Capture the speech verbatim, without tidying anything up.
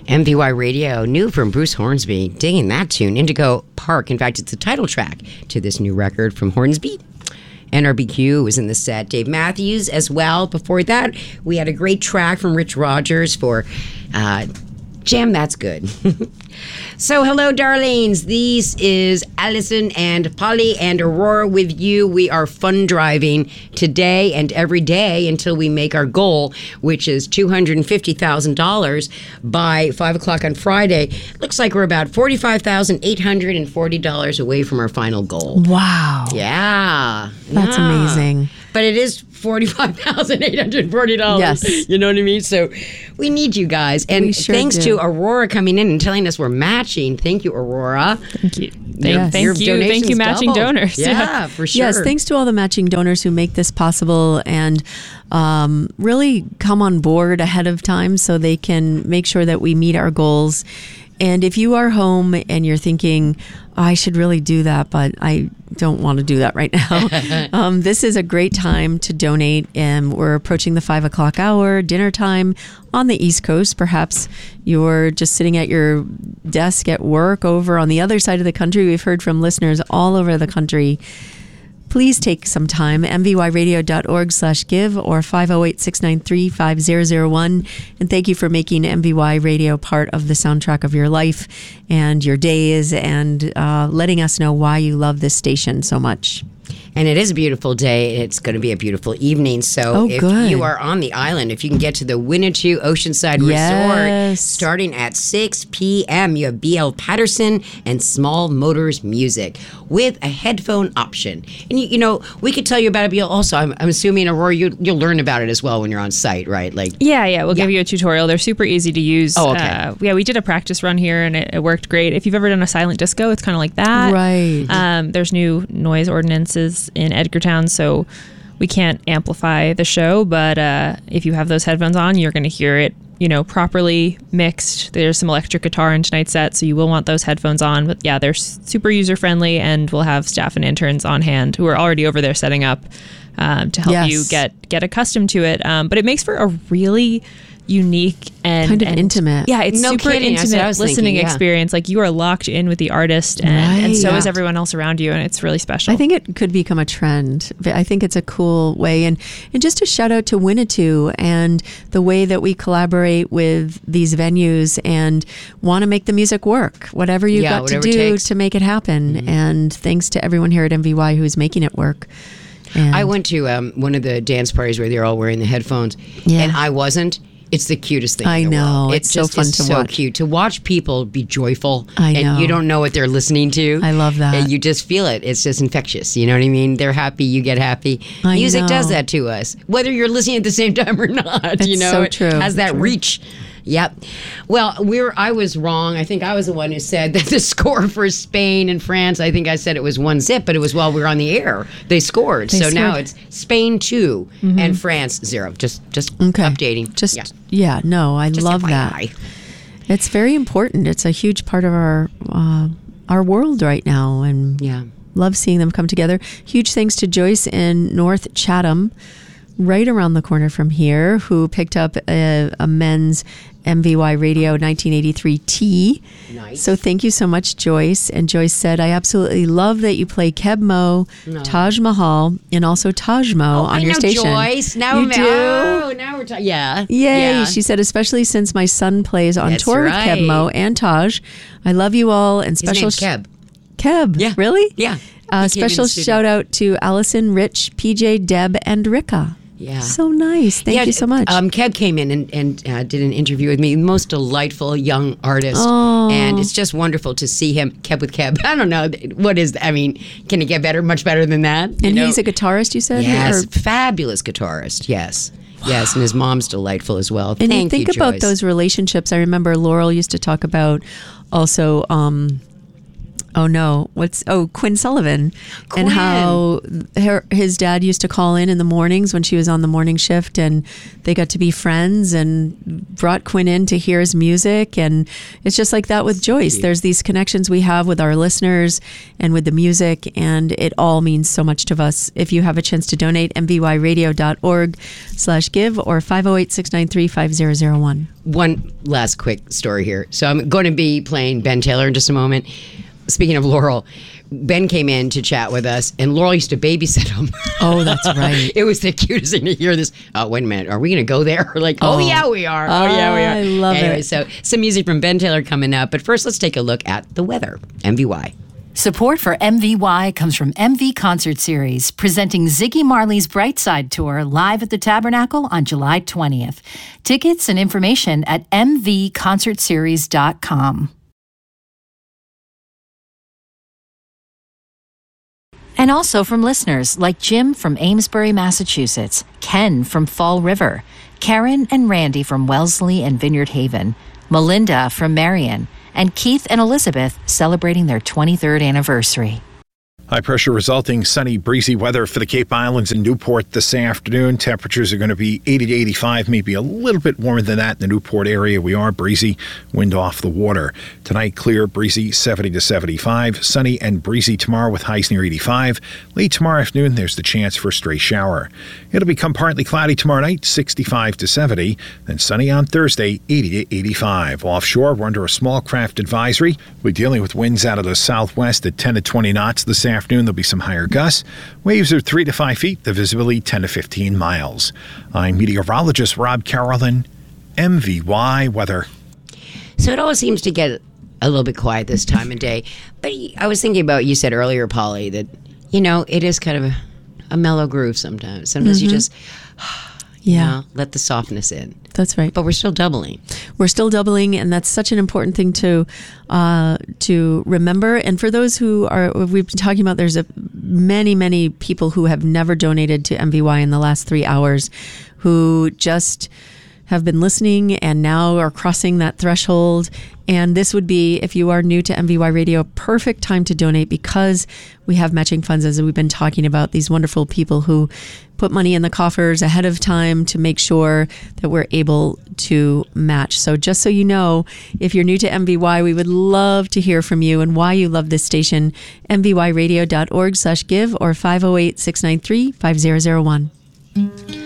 M V Y Radio, new from Bruce Hornsby. Digging that tune, Indigo Park. In fact, it's the title track to this new record from Hornsby. N R B Q was in the set. Dave Matthews as well. Before that, we had a great track from Rich Rogers for uh, Jam That's Good. So, hello, darlings. This is Allison and Polly and Aurora with you. We are fun driving today and every day until we make our goal, which is two hundred fifty thousand dollars by five o'clock on Friday. Looks like we're about forty-five thousand eight hundred forty dollars away from our final goal. Wow. Yeah. That's yeah. amazing. But it is forty-five thousand eight hundred forty dollars. Yes. You know what I mean? So we need you guys. And sure thanks do. to Aurora coming in and telling us we're matching. Thank you, Aurora. Thank you. Thank, Yes. thank Your you. donations Thank you, matching doubled. donors. Yeah, for sure. Yes, thanks to all the matching donors who make this possible and um, really come on board ahead of time so they can make sure that we meet our goals. And if you are home and you're thinking, oh, I should really do that, but I don't want to do that right now, um, this is a great time to donate. And we're approaching the five o'clock hour, dinner time on the East Coast. Perhaps you're just sitting at your desk at work over on the other side of the country. We've heard from listeners all over the country. Please take some time, mvyradio.org slash give or five oh eight, six nine three, five zero zero one. And thank you for making M V Y Radio part of the soundtrack of your life and your days and uh, letting us know why you love this station so much. And it is a beautiful day. It's going to be a beautiful evening. So Oh, if good. you are on the island, if you can get to the Winnetou Oceanside Yes. Resort, starting at six p.m., you have B L Patterson and Small Motors Music with a headphone option. And, you, you know, we could tell you about it, but also, I'm, I'm assuming, Aurora, you, you'll learn about it as well when you're on site, right? Like, Yeah, yeah. We'll Yeah. give you a tutorial. They're super easy to use. Oh, okay. Uh, yeah, we did a practice run here and it, it worked great. If you've ever done a silent disco, it's kind of like that. Right. Um, there's new noise ordinances in Edgartown, so we can't amplify the show, but uh, if you have those headphones on, you're going to hear it, you know, properly mixed. There's some electric guitar in tonight's set, so you will want those headphones on. But yeah, they're super user-friendly, and we'll have staff and interns on hand who are already over there setting up um, to help Yes. you get, get accustomed to it. Um, but it makes for a really unique and Kind of and- intimate. Yeah, it's No super kidding. That's what I intimate was listening thinking, yeah. experience. Like you are locked in with the artist, and, and so Right. is everyone else around you, and it's really special. I think it could become a trend. I think it's a cool way. And, and just a shout out to Winnetou and the way that we collaborate with these venues and want to make the music work, whatever you've Yeah, got to whatever it do takes. to make it happen. Mm-hmm. And thanks to everyone here at M V Y who's making it work. And I went to um, one of the dance parties where they're all wearing the headphones, Yeah. and I wasn't. It's the cutest thing I in the know. world. It's so just fun is to so watch. cute to watch people be joyful. I and know. you don't know what they're listening to. I love that. And you just feel it. It's just infectious. You know what I mean? They're happy. You get happy. I Music know. does that to us, whether you're listening at the same time or not. you It's know, so it true. has that reach. Yep. Well, we're. I was wrong. I think I was the one who said that the score for Spain and France. I think I said it was one zip, but it was while we were on the air. They scored. They so now scored. it's Spain two and France zero. Just, just Okay. updating. Just, yeah. yeah, no, I Just love F Y that. I. It's very important. It's a huge part of our uh, our world right now, and Yeah. love seeing them come together. Huge thanks to Joyce in North Chatham, right around the corner from here, who picked up a, a men's M V Y Radio nineteen eighty-three T. Nice. So thank you so much, Joyce. And Joyce said, I absolutely love that you play Keb Mo, No. Taj Mahal, and also Taj Mo on I your know station. Joyce. Now you I'm, do? Oh, now we're talking. Yeah. Yay. Yeah. She said, especially since my son plays on That's tour right. with Keb Mo and Taj. I love you all. And His special name's sh- Keb. Keb. Yeah. Really? Yeah. Uh, He came in special the studio. shout out to Allison, Rich, P J, Deb, and Rika. Yeah. So nice. Thank Yeah, you so much. Um, Keb came in and, and uh, did an interview with me. Most delightful young artist. Oh. And it's just wonderful to see him. Keb with Keb. I don't know. What is, I mean, can it get better? Much better than that? You and know? he's a guitarist, you said? Yes. Or- Fabulous guitarist. Yes. Yes. And his mom's delightful as well. and Thank you think you, about Joyce. those relationships. I remember Laurel used to talk about also um, Oh no! What's oh Quinn Sullivan, Quinn. and how her, his dad used to call in in the mornings when she was on the morning shift, and they got to be friends and brought Quinn in to hear his music, and it's just like that with Joyce. There's these connections we have with our listeners and with the music, and it all means so much to us. If you have a chance to donate, m v y radio dot org slash give or five oh eight, six nine three, five zero zero one. One last quick story here. So I'm going to be playing Ben Taylor in just a moment. Speaking of Laurel, Ben came in to chat with us, and Laurel used to babysit him. Oh, that's right. It was the cutest thing to hear this. Oh, wait a minute. Are we going to go there? We're like, oh, Oh. yeah, we are. Oh, yeah, we are. I love anyway, it. so some music from Ben Taylor coming up. But first, let's take a look at the weather. M V Y. Support for M V Y comes from M V Concert Series, presenting Ziggy Marley's Brightside Tour live at the Tabernacle on July twentieth. Tickets and information at m v concert series dot com. And also from listeners like Jim from Amesbury, Massachusetts, Ken from Fall River, Karen and Randy from Wellesley and Vineyard Haven, Melinda from Marion, and Keith and Elizabeth celebrating their twenty-third anniversary. High pressure resulting sunny, breezy weather for the Cape Islands and Newport this afternoon. Temperatures are going to be eighty to eighty-five, maybe a little bit warmer than that in the Newport area. We are breezy, wind off the water. Tonight, clear, breezy, seventy to seventy-five. Sunny and breezy tomorrow with highs near eighty-five. Late tomorrow afternoon, there's the chance for a stray shower. It'll become partly cloudy tomorrow night, sixty-five to seventy. Then sunny on Thursday, eighty to eighty-five. Offshore, we're under a small craft advisory. We're dealing with winds out of the southwest at ten to twenty knots this afternoon. Afternoon, there'll be some higher gusts. Waves are three to five feet. The visibility ten to fifteen miles. I'm meteorologist Rob Carolyn, M V Y weather. So it always seems to get a little bit quiet this time of day. But I was thinking about, you said earlier, Polly, that, you know, it is kind of a, a mellow groove sometimes. Sometimes mm-hmm. you just, you yeah. know, let the softness in. That's right. But we're still doubling. We're still doubling, and that's such an important thing to uh, to remember. And for those who are, we've been talking about, there's a, many, many people who have never donated to M V Y in the last three hours who just have been listening and now are crossing that threshold. And this would be, if you are new to M V Y Radio, perfect time to donate, because we have matching funds, as we've been talking about, these wonderful people who put money in the coffers ahead of time to make sure that we're able to match. So just so you know, if you're new to M V Y, we would love to hear from you and why you love this station. m v y radio dot org slash give or five oh eight, six nine three, five zero zero one.